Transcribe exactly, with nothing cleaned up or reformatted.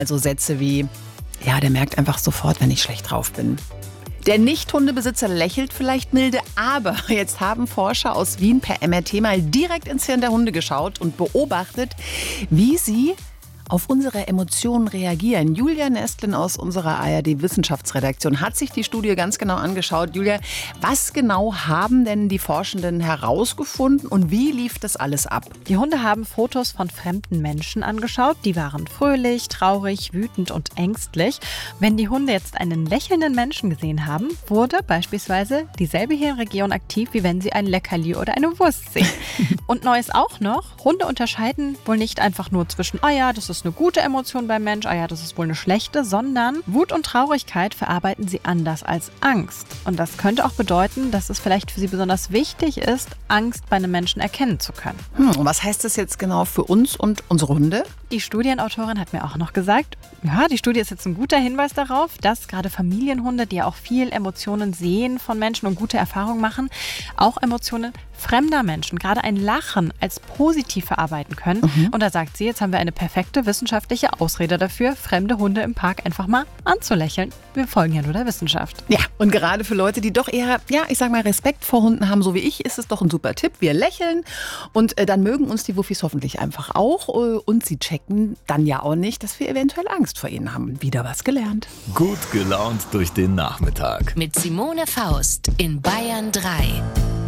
Also Sätze wie, ja, der merkt einfach sofort, wenn ich schlecht drauf bin. Der Nicht-Hundebesitzer lächelt vielleicht milde, aber jetzt haben Forscher aus Wien per M R T mal direkt ins Hirn der Hunde geschaut und beobachtet, wie sie auf unsere Emotionen reagieren. Julia Nestlin aus unserer A R D-Wissenschaftsredaktion hat sich die Studie ganz genau angeschaut. Julia, was genau haben denn die Forschenden herausgefunden und wie lief das alles ab? Die Hunde haben Fotos von fremden Menschen angeschaut. Die waren fröhlich, traurig, wütend und ängstlich. Wenn die Hunde jetzt einen lächelnden Menschen gesehen haben, wurde beispielsweise dieselbe Hirnregion aktiv, wie wenn sie ein Leckerli oder eine Wurst sehen. Und neu ist auch noch, Hunde unterscheiden wohl nicht einfach nur zwischen, ah ja, das ist eine gute Emotion beim Mensch, ah ja, das ist wohl eine schlechte, sondern Wut und Traurigkeit verarbeiten sie anders als Angst. Und das könnte auch bedeuten, dass es vielleicht für sie besonders wichtig ist, Angst bei einem Menschen erkennen zu können. Hm, und was heißt das jetzt genau für uns und unsere Hunde? Die Studienautorin hat mir auch noch gesagt, ja, die Studie ist jetzt ein guter Hinweis darauf, dass gerade Familienhunde, die ja auch viel Emotionen sehen von Menschen und gute Erfahrungen machen, auch Emotionen fremder Menschen, gerade ein Lachen, als positiv verarbeiten können. Mhm. Und da sagt sie, jetzt haben wir eine perfekte wissenschaftliche Ausrede dafür, fremde Hunde im Park einfach mal anzulächeln. Wir folgen ja nur der Wissenschaft. Ja, und gerade für Leute, die doch eher, ja, ich sag mal, Respekt vor Hunden haben, so wie ich, ist es doch ein super Tipp. Wir lächeln und äh, dann mögen uns die Wuffis hoffentlich einfach auch. Äh, und sie checken dann ja auch nicht, dass wir eventuell Angst vor ihnen haben. Wieder was gelernt. Gut gelaunt durch den Nachmittag. Mit Simone Faust in Bayern drei.